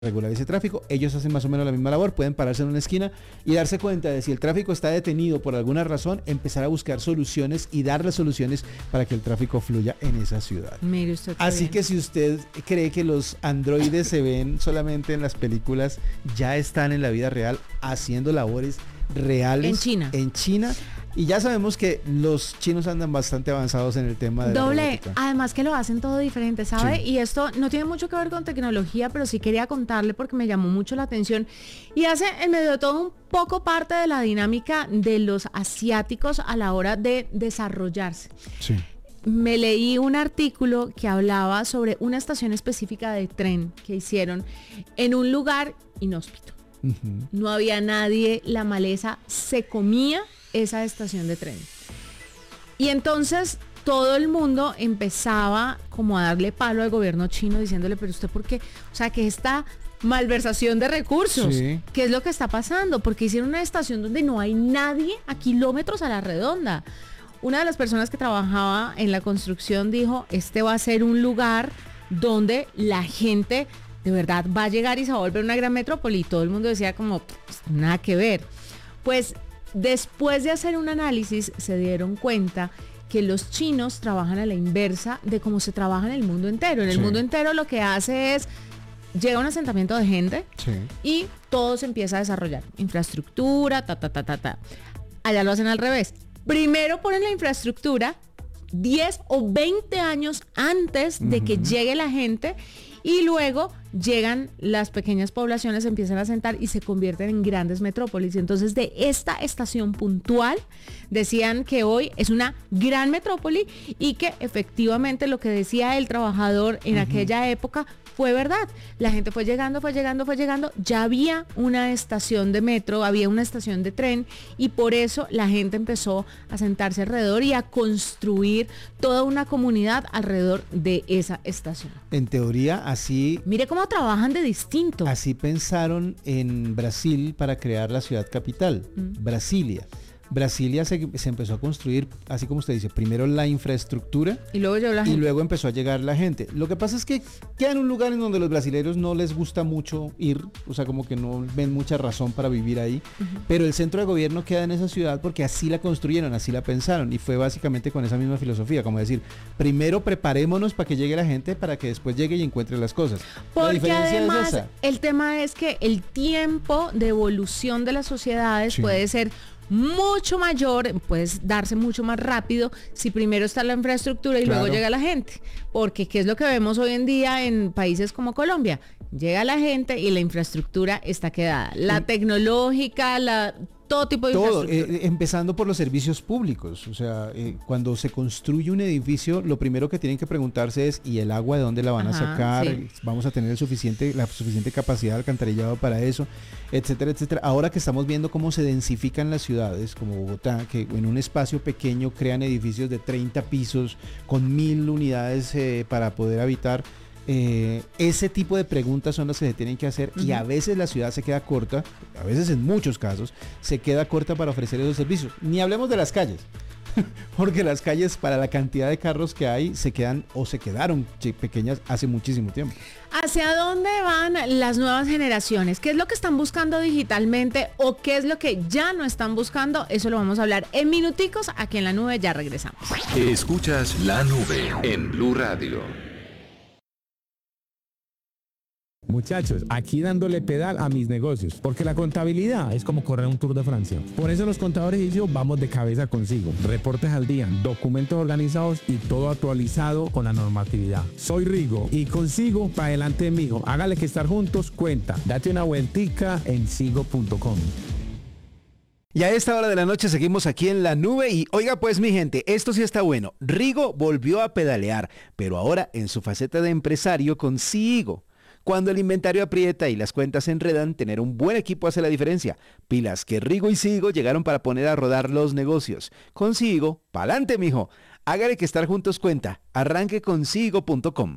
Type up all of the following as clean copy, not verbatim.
regular ese tráfico. Ellos hacen más o menos la misma labor, pueden pararse en una esquina y darse cuenta de si el tráfico está detenido por alguna razón, empezar a buscar soluciones y dar las soluciones para que el tráfico fluya en esa ciudad. Mire usted. Así que si usted cree que los androides se ven solamente en las películas, ya están en la vida real haciendo labores reales en China. Y ya sabemos que los chinos andan bastante avanzados en el tema de doble, la robótica. Además que lo hacen todo diferente, ¿sabe? Sí. Y esto no tiene mucho que ver con tecnología, pero sí quería contarle porque me llamó mucho la atención y hace en medio de todo un poco parte de la dinámica de los asiáticos a la hora de desarrollarse. Sí. Me leí un artículo que hablaba sobre una estación específica de tren que hicieron en un lugar inhóspito. Uh-huh. No había nadie, la maleza se comía esa estación de tren. Y entonces todo el mundo empezaba como a darle palo al gobierno chino diciéndole, pero usted ¿por qué? O sea, que esta malversación de recursos, sí. ¿Qué es lo que está pasando? Porque hicieron una estación donde no hay nadie a kilómetros a la redonda. Una de las personas que trabajaba en la construcción dijo, este va a ser un lugar donde la gente de verdad va a llegar y se va a volver una gran metrópoli. Y todo el mundo decía como, pues, nada que ver. Pues después de hacer un análisis se dieron cuenta que los chinos trabajan a la inversa de cómo se trabaja en el mundo entero. En el mundo entero lo que hace es, llega un asentamiento de gente y todo se empieza a desarrollar. Infraestructura, Allá lo hacen al revés. Primero ponen la infraestructura 10 o 20 años antes de que llegue la gente y luego llegan las pequeñas poblaciones, empiezan a asentar y se convierten en grandes metrópolis. Entonces de esta estación puntual decían que hoy es una gran metrópoli y que efectivamente lo que decía el trabajador en aquella época fue verdad. La gente fue llegando, ya había una estación de metro, había una estación de tren y por eso la gente empezó a sentarse alrededor y a construir toda una comunidad alrededor de esa estación. En teoría, así... Mire cómo trabajan de distinto. Así pensaron en Brasil para crear la ciudad capital, Brasilia. Brasilia se empezó a construir, así como usted dice, primero la infraestructura y luego llegó la gente. Y luego empezó a llegar la gente. Lo que pasa es que queda en un lugar en donde los brasileños no les gusta mucho ir, o sea, como que no ven mucha razón para vivir ahí, pero el centro de gobierno queda en esa ciudad porque así la construyeron, así la pensaron y fue básicamente con esa misma filosofía, como decir, primero preparémonos para que llegue la gente para que después llegue y encuentre las cosas. Porque además el tema es que el tiempo de evolución de las sociedades puede ser mucho mayor, puedes darse mucho más rápido si primero está la infraestructura y luego llega la gente, porque ¿qué es lo que vemos hoy en día en países como Colombia? Llega la gente y la infraestructura está quedada, la tecnológica, todo tipo de infraestructura. Empezando por los servicios públicos, o sea, cuando se construye un edificio, lo primero que tienen que preguntarse es, ¿y el agua de dónde la van a sacar? Sí. ¿Vamos a tener la suficiente capacidad de alcantarillado para eso? Etcétera, etcétera. Ahora que estamos viendo cómo se densifican las ciudades, como Bogotá, que en un espacio pequeño crean edificios de 30 pisos con 1000 unidades para poder habitar, ese tipo de preguntas son las que se tienen que hacer y a veces la ciudad se queda corta, a veces en muchos casos se queda corta para ofrecer esos servicios. Ni hablemos de las calles, porque las calles para la cantidad de carros que hay se quedan o se quedaron pequeñas hace muchísimo tiempo. ¿Hacia dónde van las nuevas generaciones? ¿Qué es lo que están buscando digitalmente o qué es lo que ya no están buscando? Eso lo vamos a hablar en minuticos aquí en La Nube, ya regresamos. Escuchas La Nube en Blue Radio. Muchachos, aquí dándole pedal a mis negocios, porque la contabilidad es como correr un Tour de Francia. Por eso los contadores y yo vamos de cabeza consigo. Reportes al día, documentos organizados y todo actualizado con la normatividad. Soy Rigo y consigo para adelante, mijo. Hágale que estar juntos cuenta. Date una vueltica en sigo.com. Y a esta hora de la noche seguimos aquí en La Nube y oiga pues mi gente, esto sí está bueno. Rigo volvió a pedalear, pero ahora en su faceta de empresario con Sigo. Cuando el inventario aprieta y las cuentas se enredan, tener un buen equipo hace la diferencia. Pilas que Rigo y Sigo llegaron para poner a rodar los negocios. Con Sigo, pa'lante mijo. Hágale que estar juntos cuenta. Arranque con Sigo.com.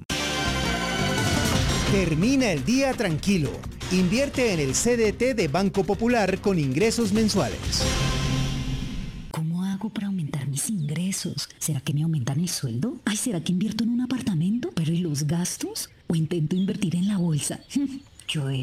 Termina el día tranquilo. Invierte en el CDT de Banco Popular con ingresos mensuales. ¿Cómo hago para aumentar mis ingresos? ¿Será que me aumentan el sueldo? Ay, ¿será que invierto en un apartamento? ¿Pero y los gastos? ¿O intento invertir en la bolsa? Yo